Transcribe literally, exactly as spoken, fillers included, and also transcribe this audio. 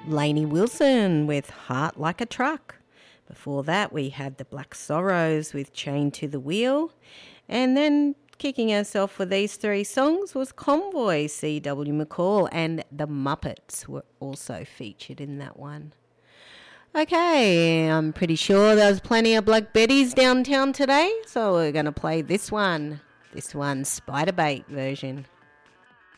Lainey Wilson with Heart Like a Truck. Before that, we had the Black Sorrows with Chained to the Wheel. And then kicking us off with these three songs was Convoy, C W McCall, and the Muppets were also featured in that one. Okay, I'm pretty sure there's plenty of Black Betties downtown today, so we're going to play this one. This one's Spiderbait version.